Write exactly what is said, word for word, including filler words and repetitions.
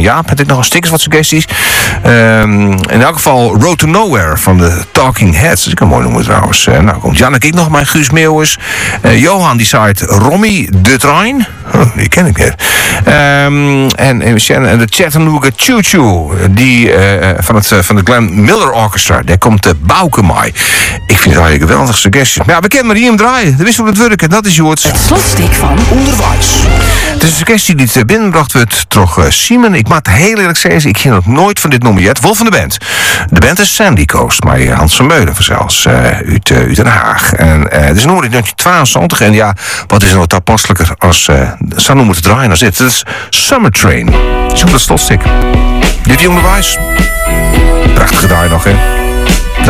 Jaap. Heb ik nog een stickers wat suggesties. Um, in elk geval Road to Nowhere van de Talking Heads. Dat is een mooi noemen trouwens. Uh, nou komt Janneke ik nog, mijn Guus Meeuwis. Uh, Johan die zaait Romy de Trein. Oh, die ken ik net. Um, en, en de Chattanooga Choo Choo. Die uh, van het uh, van de Glenn Miller Orchestra. Daar komt de Bauke Mai. Ik vind het eigenlijk een geweldige suggestie. Maar ja, we kennen maar die hem draaien. De wissel het werken. Dat is Joort. Het slotstuk van Onderwijs. Het is een suggestie die het binnenbracht werd door uh, Simon. Ik maak het heel eerlijk zeggen. Ik ken nog nooit van dit nummer jet. Wolf van de band. De band is Sandy Coast. Maar uh, Hans van Meulen zelfs. Uh, uit, uh, uit Den Haag. En uh, het is een nummer in negentien tweeëntwintig. En ja, wat is er nou toepasselijker als uh, zo noemen te draaien als dit. Het is Summer Train. Zoek dat slotstuk. Dit is onderwijs. Prachtige draai nog, hè.